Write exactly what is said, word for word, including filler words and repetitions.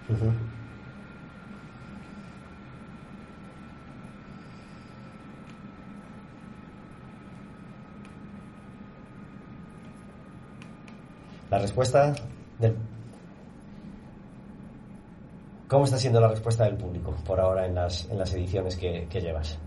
Uh-huh. La respuesta del... ¿Cómo está siendo la respuesta del público por ahora en las, en las ediciones que, que llevas?